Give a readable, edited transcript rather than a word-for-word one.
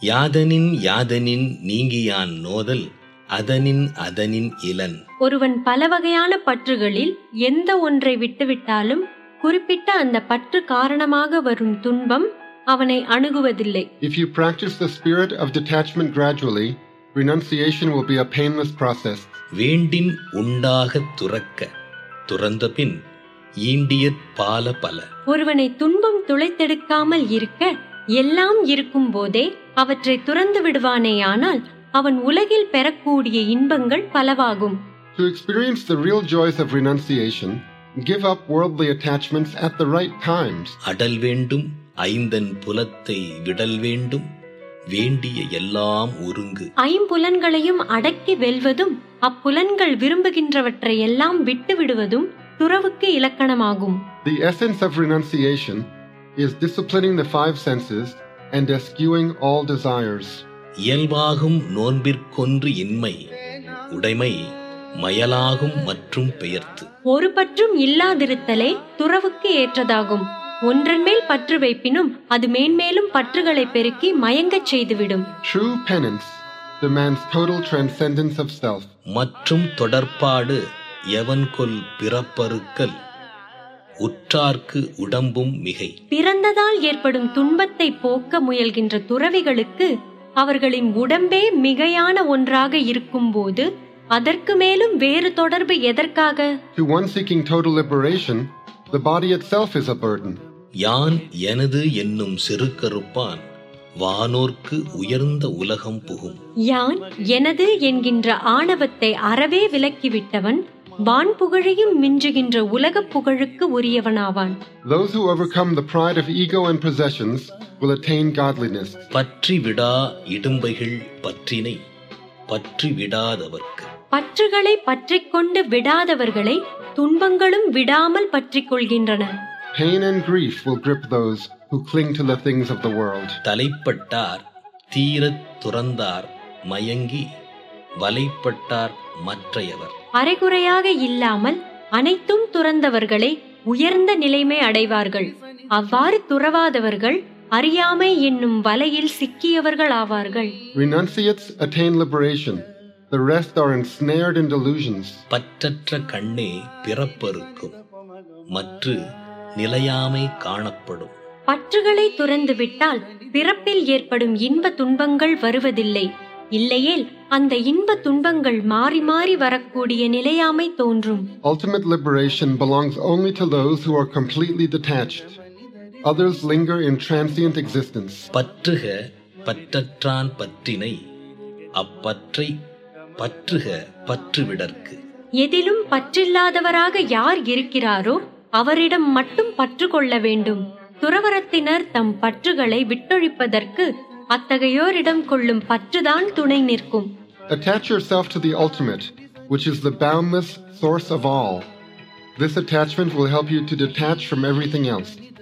யாதனின் நீங்கியான் நோதல் அதனின் இலன். ஒருவன் பல வகையான பற்றுகளில் எந்த ஒன்றை விட்டுவிட்டாலும் குறிப்பிட்ட அந்த பற்று காரணமாக வரும் துன்பம் அவனை அணுகுவதில்லை. If you practice the spirit of detachment gradually, renunciation will be a painless process. வேண்டின் உண்டாக துறந்த பின் ஈண்டிய பால பல. ஒருவனை துன்பம் துளைத்தெடுக்காமல் இருக்க எல்லாம் இருக்கும் போதே அவற்றை துறந்து விடுவானேயானால் அவன் உலகில் பெறக்கூடிய இன்பங்கள் பலவாகும். To experience the real joys of renunciation, give up worldly attachments at the right times. Atal வேண்டும் ஐந்தன் புலத்தை விடல் வேண்டும் வேண்டிய எல்லாம் ஒருங்கு. ஐம்புலன்களையும் அடக்கி வெல்வதும் அப்புலன்கள் விரும்புகின்றவற்றை எல்லாம் விட்டு விடுவதும் துறவுக்கு இலக்கணமாகும். The essence of renunciation is disciplining the five senses and eschewing all desires. இயல்பாகும் நோன்பிற்கொன்று இன்மை உடைமை மயலாகும் மற்றும் பெயர்த்து. ஒரு பற்றும் இல்லாதிருத்தலே துறவுக்கு ஏற்றதாகும். ஒன்றன் மேல் பற்று வைப்பினும் அது மேன்மேலும் பற்றுகளை பெருக்கி மயங்கச் செய்துவிடும். True penance demands total transcendence of self. மற்றும் தொடர்பாடு எவன்கொல் பிறப்பறுக்கல் உற்றார்க்கு உடம்பும் மிகை. பிறந்ததால் ஏற்படும் துன்பத்தை போக்க முயல்கின்ற துறவிகளுக்கு அவர்களின் உடம்பே மிகையான ஒன்றாக இருக்கும் போது அதற்கு மேலும் வேறு தொடர்பு எதற்காக? To one seeking total liberation, the body itself is a burden. யான் எனது என்னும் செருக்கறுப்பான் வானோர்க்கு உயர்ந்த உலகம் புகும். யான் எனது என்கின்ற ஆணவத்தை அறவே விலக்கிவிட்டவன் வான் புகழையும் மிஞ்சுகின்ற உலக புகழுக்கு உரியவனாவான். Those who overcome the pride of ego and possessions will attain godliness. பற்றி விடா இடும்பைகள் பற்றினை பற்றி விடாதவர்க்கு. பற்றுகளை பற்றிக்கொண்டு விடாதவர்களை துன்பங்களும் விடாமல் பற்றிக் கொள்கின்றன. Pain and grief will grip those who cling to the things of the world. தலைப்பட்டார் தீரத் துறந்தார் மயங்கி வலைப்பட்டார் மற்றையவர். அரைகுறையாக இல்லாமல் அனைத்தும் துறந்தவர்களே உயர்ந்த நிலைமை அடைவார்கள். அவ்வாறு துறவாதவர்கள் அறியாமை என்னும் வலையில் சிக்கியவர்கள் ஆவார்கள். Renunciates attain liberation. The rest are ensnared in delusions. பற்றற்ற கண்ணே பிறப்பறுக்கும் மற்று நிலையாமை காணப்படும். பற்றுகளை துறந்து விட்டால் பிறப்பில் ஏற்படும் இன்ப துன்பங்கள் வருவதில்லை. இல்லையேல் அந்த இன்ப துன்பங்கள் மாறி மாறி வரக்கூடிய நிலையாமை தோன்றும். Ultimate liberation belongs only to those who are completely detached. Others linger in transient existence. பற்றுக பற்றற்றான் பற்றினை அப்பற்றை பற்றுக பற்றுவிடற்கு. எதிலும் பற்றில்லாதவராக யார் இருக்கிறாரோ அவரிடம் மட்டும் பற்று கொள்ள வேண்டும். துறவரத்தினர் தம் பற்றுகளை விட்டொழிப்பதற்கு அத்தகையோரிடம் கொள்ளும் பற்றுதான் துணை நிற்கும். Attach yourself to the ultimate, which is the boundless source of all. This attachment will help you to detach from everything else.